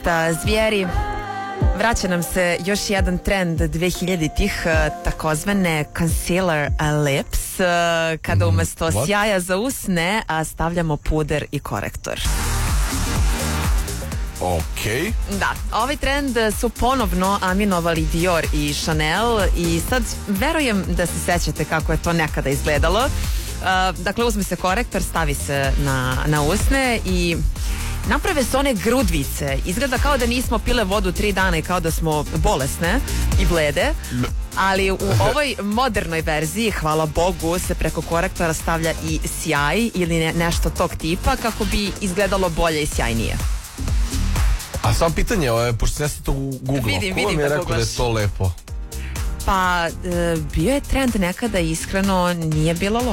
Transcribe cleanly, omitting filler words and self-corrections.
ništa, zvijeri. Vraća nam se još jedan trend 2000-ih, takozvane concealer lips, kada umesto sjaja za usne stavljamo puder i korektor. Ok. Da, ovaj trend su ponovno aminovali Dior i Chanel i sad verujem da se sećate kako je to nekada izgledalo. Dakle, uzme se korektor, stavi se na usne i naprave se one grudvice. Izgleda kao da nismo pile vodu 3 dana i kao da smo bolesne i blede. Ali u ovoj modernoj verziji, hvala Bogu, se preko korektora stavlja i sjaj ili nešto tog tipa kako bi izgledalo bolje i sjajnije. A samo pitanje, pošto ja sam to googlao, ko vam je rekao da je to lepo? Pa, bio je trend nekada, iskreno nije bilo loše.